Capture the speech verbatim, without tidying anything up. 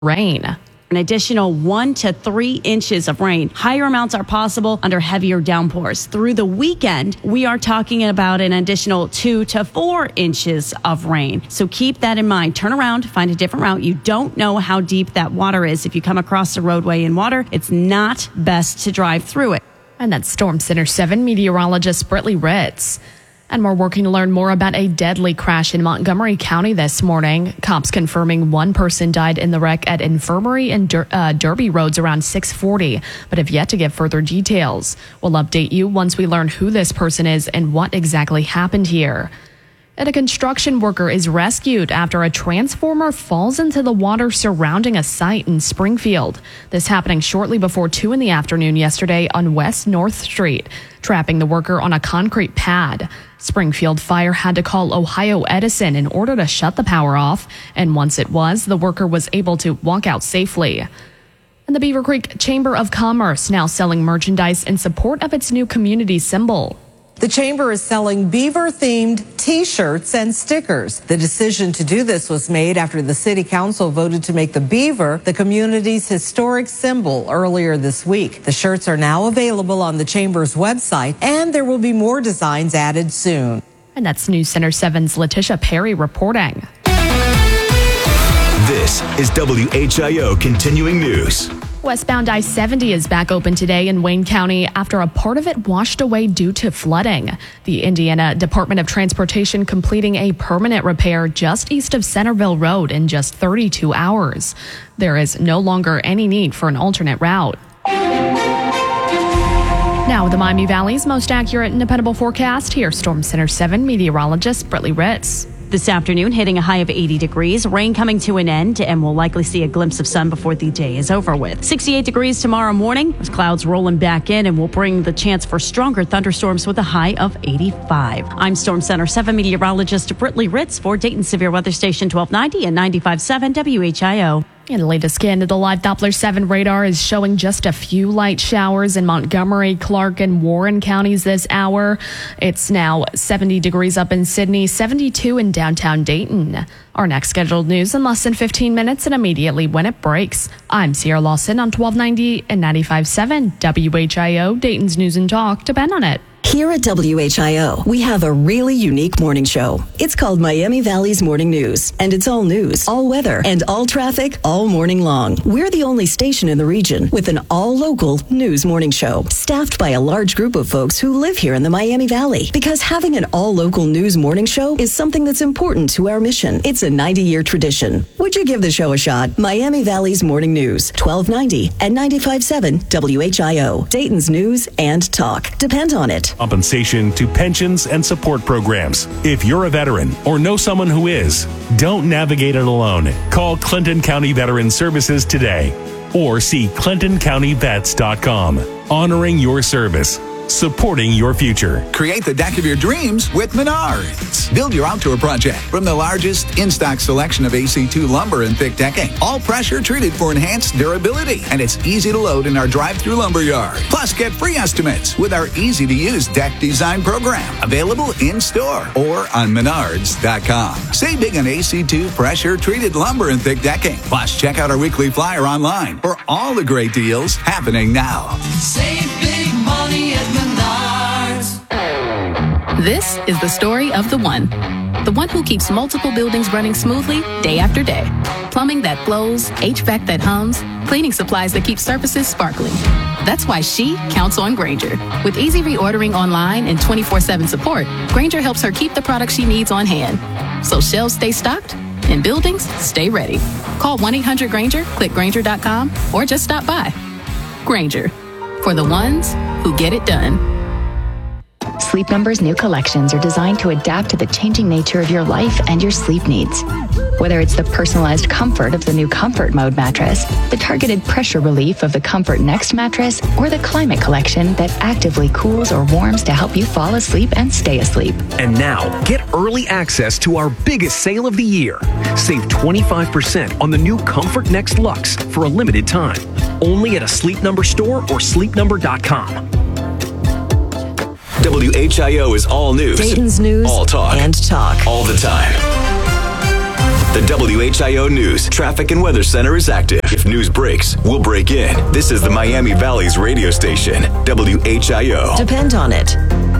rain. An additional one to three inches of rain. Higher amounts are possible under heavier downpours. Through the weekend, we are talking about an additional two to four inches of rain. So keep that in mind. Turn around, find a different route. You don't know how deep that water is. If you come across the roadway in water, it's not best to drive through it. And that's Storm Center seven meteorologist Britley Ritz. And we're working to learn more about a deadly crash in Montgomery County this morning. Cops confirming one person died in the wreck at Infirmary and Der- uh, Derby Roads around six forty, but have yet to give further details. We'll update you once we learn who this person is and what exactly happened here. And a construction worker is rescued after a transformer falls into the water surrounding a site in Springfield. This happening shortly before two in the afternoon yesterday on West North Street, trapping the worker on a concrete pad. Springfield Fire had to call Ohio Edison in order to shut the power off, and once it was, the worker was able to walk out safely. And the Beaver Creek Chamber of Commerce now selling merchandise in support of its new community symbol. The Chamber is selling beaver-themed T-shirts and stickers. The decision to do this was made after the City Council voted to make the beaver the community's historic symbol earlier this week. The shirts are now available on the Chamber's website, and there will be more designs added soon. And that's News Center seven's Letitia Perry reporting. This is W H I O Continuing News. Westbound I seventy is back open today in Wayne County after a part of it washed away due to flooding. The Indiana Department of Transportation completing a permanent repair just east of Centerville Road in just thirty-two hours. There is no longer any need for an alternate route. Now, the Miami Valley's most accurate and dependable forecast. Here's Storm Center seven meteorologist Britley Ritz. This afternoon, hitting a high of eighty degrees, rain coming to an end, and we'll likely see a glimpse of sun before the day is over with. sixty-eight degrees tomorrow morning, with clouds rolling back in, and will bring the chance for stronger thunderstorms with a high of eighty-five. I'm Storm Center seven meteorologist Britley Ritz for Dayton Severe Weather Station twelve ninety and ninety-five point seven W H I O. And the latest scan of the live Doppler seven radar is showing just a few light showers in Montgomery, Clark, and Warren counties this hour. It's now seventy degrees up in Sydney, seventy-two in downtown Dayton. Our next scheduled news in less than fifteen minutes and immediately when it breaks. I'm Sierra Lawson on twelve ninety and ninety-five point seven W H I O, Dayton's News and Talk. Depend on it. Here at W H I O, we have a really unique morning show. It's called Miami Valley's Morning News, and it's all news, all weather, and all traffic all morning long. We're the only station in the region with an all-local news morning show, staffed by a large group of folks who live here in the Miami Valley. Because having an all-local news morning show is something that's important to our mission. It's a ninety-year tradition. Would you give the show a shot? Miami Valley's Morning News, twelve ninety and ninety-five point seven W H I O, Dayton's News and Talk. Depend on it. Compensation to pensions and support programs. If you're a veteran or know someone who is, don't navigate it alone. Call Clinton County Veteran Services today or see clinton county vets dot com. Honoring your service, supporting your future. Create the deck of your dreams with Menards. Build your outdoor project from the largest in-stock selection of A C two lumber and thick decking. All pressure treated for enhanced durability. And it's easy to load in our drive-through lumber yard. Plus, get free estimates with our easy-to-use deck design program. Available in-store or on menards dot com. Save big on A C two pressure treated lumber and thick decking. Plus, check out our weekly flyer online for all the great deals happening now. Save big money at Menards. This is the story of the one. The one who keeps multiple buildings running smoothly day after day. Plumbing that flows, H V A C that hums, cleaning supplies that keep surfaces sparkling. That's why she counts on Grainger. With easy reordering online and twenty-four seven support, Grainger helps her keep the products she needs on hand. So shelves stay stocked and buildings stay ready. Call one eight hundred Grainger, click Grainger dot com, or just stop by. Grainger, for the ones who get it done. Sleep Number's new collections are designed to adapt to the changing nature of your life and your sleep needs. Whether it's the personalized comfort of the new Comfort Mode mattress, the targeted pressure relief of the Comfort Next mattress, or the Climate Collection that actively cools or warms to help you fall asleep and stay asleep. And now, get early access to our biggest sale of the year. Save twenty-five percent on the new Comfort Next Luxe for a limited time. Only at a Sleep Number store or sleep number dot com. W H I O is all news. Dayton's News all talk. and Talk. All the time. The W H I O News Traffic and Weather Center is active. If news breaks, we'll break in. This is the Miami Valley's radio station, W H I O. Depend on it.